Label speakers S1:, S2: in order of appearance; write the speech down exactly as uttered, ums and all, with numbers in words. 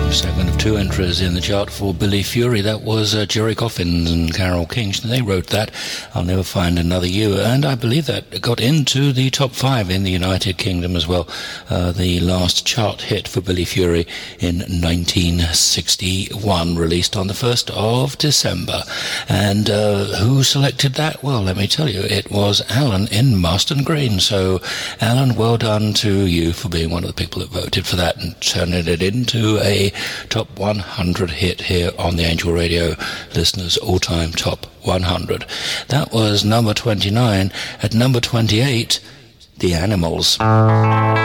S1: Second of two entries in the chart for Billy Fury. That was uh, Jerry Coffin and Carole King. They wrote that, I'll Never Find Another You. And I believe that got into the top five in the United Kingdom as well. Uh, the last chart hit for Billy Fury in nineteen sixty-one, released on the first of December. And uh, who selected that? Well, let me tell you, it was Alan in Marston Green. So, Alan, well done to you for being one of the people that voted for that and turning it into a top one hundred hit here on the Angel Radio listeners' all-time top one hundred. That was number twenty-nine. At number twenty-eight, The Animals.